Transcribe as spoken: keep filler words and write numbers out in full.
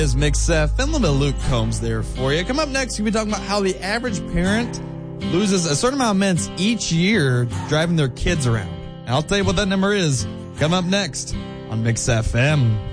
Is Mix F and a little bit of Luke Combs there for you. Come up next, we'll be talking about how the average parent loses a certain amount of minutes each year driving their kids around. And I'll tell you what that number is. Come up next on Mix F M.